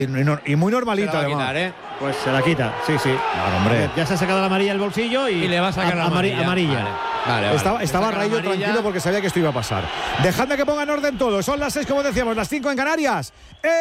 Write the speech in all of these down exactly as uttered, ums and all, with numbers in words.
Y, y muy normalito, además. Quitar, ¿eh? Pues se la quita, sí, sí. Claro, hombre. Ya se ha sacado la amarilla del bolsillo y, y le va a sacar a, la amarilla. amarilla. Vale, vale, vale. Estaba, estaba Raillo tranquilo porque sabía que esto iba a pasar. Dejadme que ponga en orden todo. Son las seis, como decíamos, las cinco en Canarias.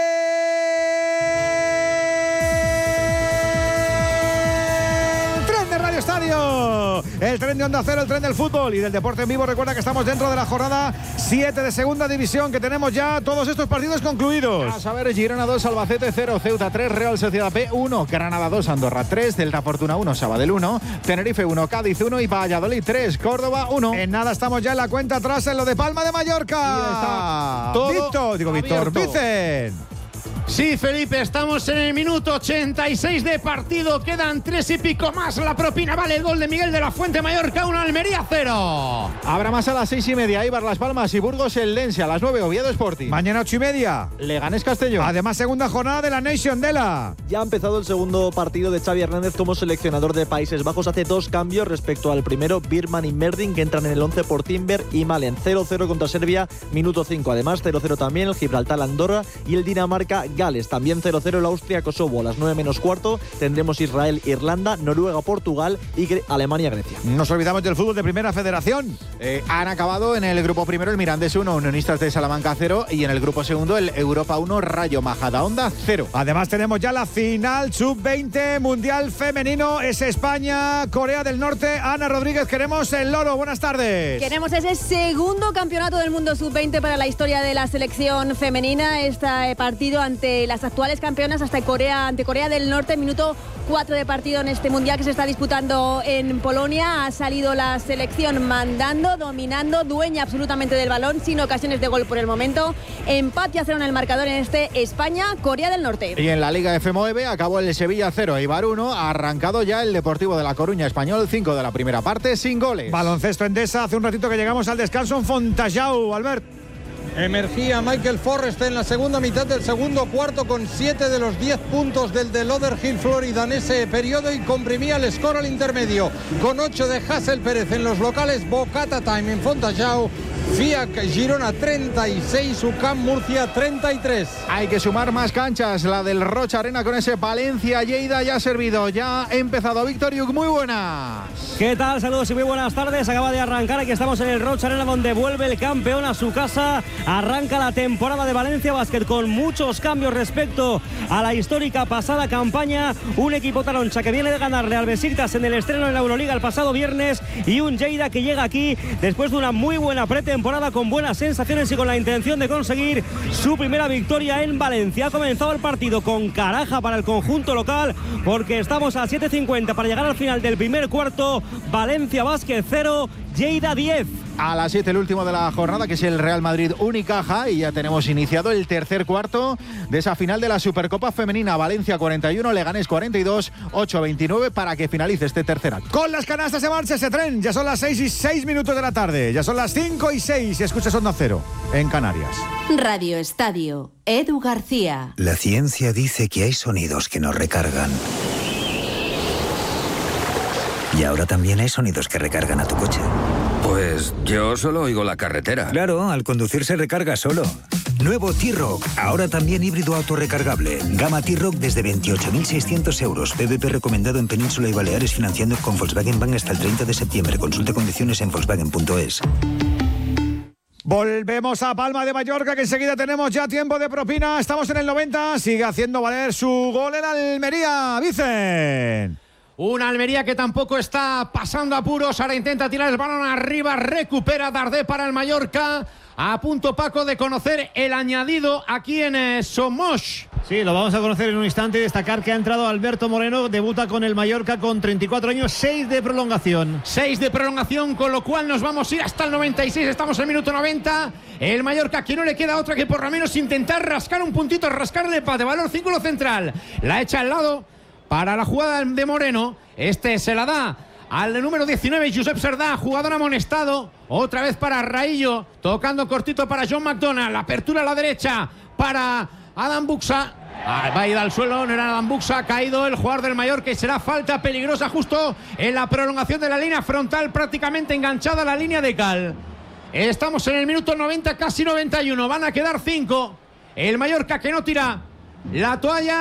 ¡El tren de Radio Estadio! El tren de Onda Cero, el tren del fútbol y del deporte en vivo. Recuerda que estamos dentro de la jornada siete de segunda división, que tenemos ya todos estos partidos concluidos. A saber, Girona dos, Albacete cero, Ceuta tres, Real Sociedad B uno, Granada dos, Andorra tres, Delta Fortuna uno, Sabadell uno, Tenerife uno, Cádiz uno y Valladolid tres, Córdoba uno. En nada estamos ya en la cuenta atrás en lo de Palma de Mallorca. Y está todo Víctor, digo Víctor, abierto. Vicen. Sí, Felipe, estamos en el minuto ochenta y seis de partido. Quedan tres y pico más. La propina vale el gol de Miguel de la Fuente. Mallorca uno, Almería cero. Habrá más a las seis y media. Eibar, Las Palmas y Burgos el Lense. A las nueve, Oviedo Sporting. Mañana ocho y media. Leganés Castellón. Además, segunda jornada de la Nation Dela. Ya ha empezado el segundo partido de Xavi Hernández como seleccionador de Países Bajos. Hace dos cambios respecto al primero. Birman y Merdin, que entran en el once por Timber y Malen. cero cero contra Serbia, minuto cinco. Además, cero cero también el Gibraltar-Andorra y el Dinamarca-Gales. También cero cero el Austria-Kosovo. A las nueve menos cuarto tendremos Israel-Irlanda, Noruega-Portugal y Gre- Alemania-Grecia. Nos olvidamos del fútbol de Primera Federación. Eh, han acabado en el grupo primero el Mirandés uno, Unionistas de Salamanca cero y en el grupo segundo el Europa uno, Rayo Majadahonda cero. Además tenemos ya la final sub veinte Mundial Femenino. Es España, Corea del Norte. Ana Rodríguez, queremos el loro. Buenas tardes. Queremos ese segundo campeonato del mundo sub veinte para la historia de la selección femenina. Este partido ante las actuales campeonas, hasta Corea, ante Corea del Norte, minuto cuatro de partido en este mundial que se está disputando en Polonia. Ha salido la selección mandando, dominando, dueña absolutamente del balón, sin ocasiones de gol por el momento. Empate a cero en el marcador en este España-Corea del Norte. Y en la Liga F nueve acabó el Sevilla cero, Eibar uno. Ha arrancado ya el Deportivo de La Coruña Español cinco de la primera parte sin goles. Baloncesto Endesa. Hace un ratito que llegamos al descanso en Fontajau, Albert. Emergía Michael Forrest en la segunda mitad del segundo cuarto con siete de los diez puntos del de Lauderhill, Florida, en ese periodo, y comprimía el score al intermedio con ocho de Hassel Pérez en los locales. Bocata Time en Fontajau. Fiac Girona treinta y seis, UCAM Murcia treinta y tres. Hay que sumar más canchas. La del Rocha Arena con ese Palencia Lleida ya ha servido. Ya ha empezado Víctor Yuk. Muy buenas. ¿Qué tal? Saludos y muy buenas tardes. Acaba de arrancar. Aquí estamos en el Rocha Arena, donde vuelve el campeón a su casa. Arranca la temporada de Valencia Basket con muchos cambios respecto a la histórica pasada campaña. Un equipo taroncha que viene de ganarle al Besiktas en el estreno en la Euroliga el pasado viernes, y un Lleida que llega aquí después de una muy buena pretemporada, con buenas sensaciones y con la intención de conseguir su primera victoria en Valencia. Ha comenzado el partido con caraja para el conjunto local, porque estamos a siete cincuenta para llegar al final del primer cuarto. Valencia Basket cero, Lleida diez. A las siete el último de la jornada, que es el Real Madrid Unicaja, y ya tenemos iniciado el tercer cuarto de esa final de la Supercopa Femenina. Valencia cuarenta y uno, Leganés cuarenta y dos, ocho veintinueve para que finalice este tercer acto. Con las canastas se marcha ese tren. Ya son las seis y seis minutos de la tarde. Ya son las cinco y seis. Y escuchas Onda Cero en Canarias. Radio Estadio, Edu García. La ciencia dice que hay sonidos que nos recargan. Y ahora también hay sonidos que recargan a tu coche. Pues yo solo oigo la carretera. Claro, al conducir se recarga solo. Nuevo T-Roc, ahora también híbrido autorrecargable. Gama T-Roc desde veintiocho mil seiscientos euros. P V P recomendado en Península y Baleares, financiando con Volkswagen Bank hasta el treinta de septiembre. Consulte condiciones en volkswagen punto es. Volvemos a Palma de Mallorca, que enseguida tenemos ya tiempo de propina. Estamos en el noventa. Sigue haciendo valer su gol en Almería. Vicen. Una Almería que tampoco está pasando apuros. Ahora intenta tirar el balón arriba. Recupera Dardé para el Mallorca. A punto, Paco, de conocer el añadido aquí en eh, Somos. Sí, lo vamos a conocer en un instante. Destacar que ha entrado Alberto Moreno. Debuta con el Mallorca con treinta y cuatro años. seis de prolongación. seis de prolongación, con lo cual nos vamos a ir hasta el noventa y seis. Estamos en el minuto noventa. El Mallorca, que no le queda otra que por lo menos intentar rascar un puntito, rascar el empate. Valor círculo central. La echa al lado para la jugada de Moreno. Este se la da al número diecinueve, Josep Serdá, jugador amonestado. Otra vez para Raillo, tocando cortito para John McDonald. Apertura a la derecha para Adam Buxa. Ah, va a ir al suelo, no era Adam Buxa. Ha caído el jugador del Mallorca y será falta peligrosa justo en la prolongación de la línea frontal, prácticamente enganchada a la línea de cal. Estamos en el minuto noventa, casi noventa y uno. Van a quedar cinco. El Mallorca, que no tira la toalla